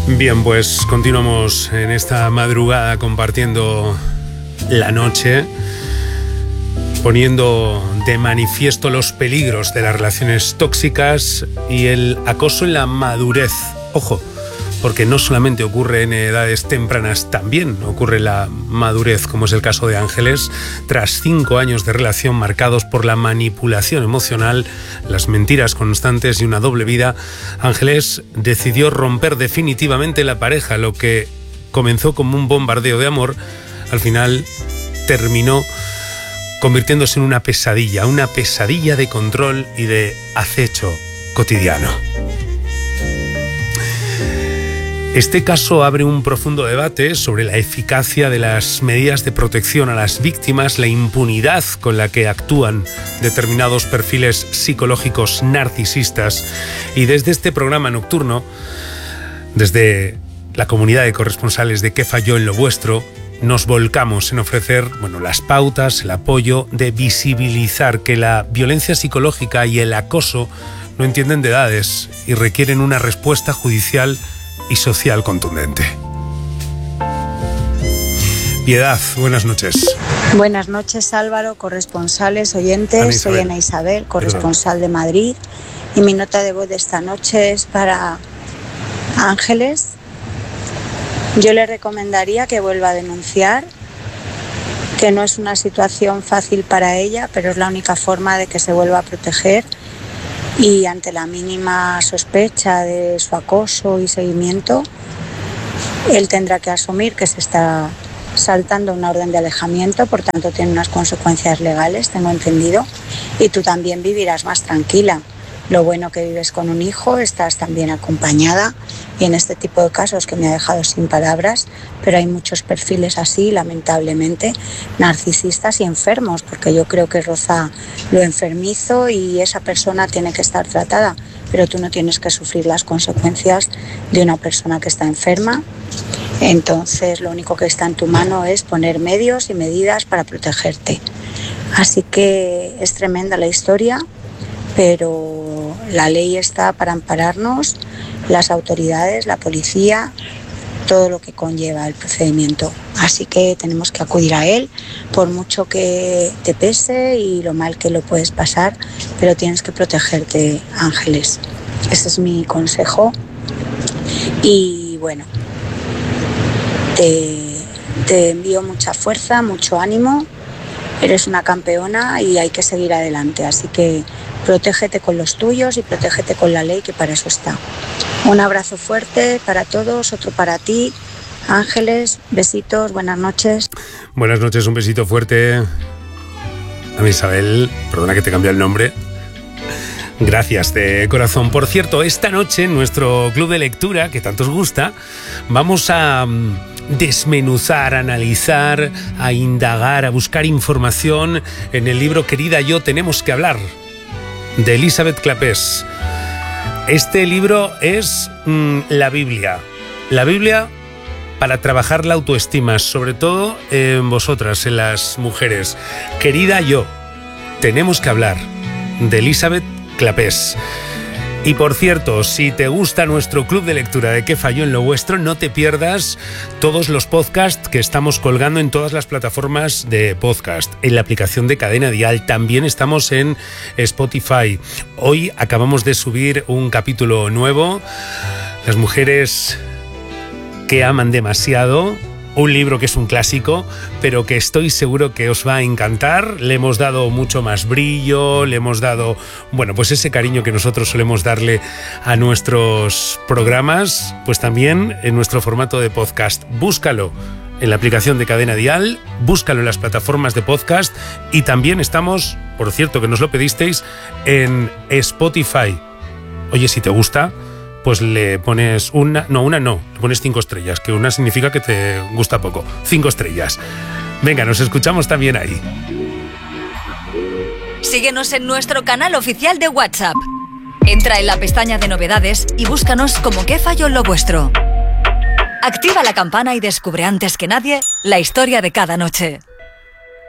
Bien, pues continuamos en esta madrugada compartiendo la noche, poniendo de manifiesto los peligros de las relaciones tóxicas y el acoso en la madurez. Ojo, porque no solamente ocurre en edades tempranas, también ocurre en la madurez, como es el caso de Ángeles. Tras 5 años de relación marcados por la manipulación emocional, las mentiras constantes y una doble vida, Ángeles decidió romper definitivamente la pareja. Lo que comenzó como un bombardeo de amor, al final terminó convirtiéndose en una pesadilla de control y de acecho cotidiano. Este caso abre un profundo debate sobre la eficacia de las medidas de protección a las víctimas, la impunidad con la que actúan determinados perfiles psicológicos narcisistas. Y desde este programa nocturno, desde la comunidad de corresponsales de ¿Qué falló en lo vuestro?, nos volcamos en ofrecer, las pautas, el apoyo de visibilizar que la violencia psicológica y el acoso no entienden de edades y requieren una respuesta judicial y social contundente. Piedad, buenas noches. Buenas noches, Álvaro, corresponsales, oyentes. Soy Ana Isabel, corresponsal de Madrid, y mi nota de voz de esta noche es para Ángeles. Yo le recomendaría que vuelva a denunciar, que no es una situación fácil para ella, pero es la única forma de que se vuelva a proteger. Y ante la mínima sospecha de su acoso y seguimiento, él tendrá que asumir que se está saltando una orden de alejamiento, por tanto tiene unas consecuencias legales, tengo entendido, y tú también vivirás más tranquila. Lo bueno que vives con un hijo, estás también acompañada, y en este tipo de casos que me ha dejado sin palabras, pero hay muchos perfiles así, lamentablemente, narcisistas y enfermos, porque yo creo que roza lo enfermizo y esa persona tiene que estar tratada, pero tú no tienes que sufrir las consecuencias de una persona que está enferma. Entonces lo único que está en tu mano es poner medios y medidas para protegerte. Así que es tremenda la historia, pero la ley está para ampararnos, las autoridades, la policía, todo lo que conlleva el procedimiento. Así que tenemos que acudir a él, por mucho que te pese y lo mal que lo puedes pasar, pero tienes que protegerte, Ángeles. Ese es mi consejo. Y te envío mucha fuerza, mucho ánimo. Eres una campeona y hay que seguir adelante, así que protégete con los tuyos y protégete con la ley, que para eso está. Un abrazo fuerte para todos, otro para ti, Ángeles, besitos, buenas noches. Buenas noches, un besito fuerte. A Isabel, perdona que te cambie el nombre. Gracias de corazón. Por cierto, esta noche en nuestro club de lectura, que tanto os gusta, vamos a desmenuzar, a analizar, a indagar, a buscar información en el libro Querida yo, tenemos que hablar, de Elisabeth Clapés. Este libro es la Biblia para trabajar la autoestima, sobre todo en vosotras, en las mujeres. Querida yo, tenemos que hablar, de Elisabeth Clapés. Y por cierto, si te gusta nuestro club de lectura de ¿Qué falló en lo vuestro?, no te pierdas todos los podcasts que estamos colgando en todas las plataformas de podcast, en la aplicación de Cadena Dial, también estamos en Spotify. Hoy acabamos de subir un capítulo nuevo, Las mujeres que aman demasiado, un libro que es un clásico, pero que estoy seguro que os va a encantar. Le hemos dado mucho más brillo, le hemos dado, pues ese cariño que nosotros solemos darle a nuestros programas, pues también en nuestro formato de podcast. Búscalo en la aplicación de Cadena Dial, búscalo en las plataformas de podcast y también estamos, por cierto que nos lo pedisteis, en Spotify. Oye, si te gusta, pues le pones le pones 5 estrellas, que una significa que te gusta poco. 5 estrellas. Venga, nos escuchamos también ahí. Síguenos en nuestro canal oficial de WhatsApp. Entra en la pestaña de novedades y búscanos como ¿Qué falló en lo vuestro? Activa la campana y descubre antes que nadie la historia de cada noche.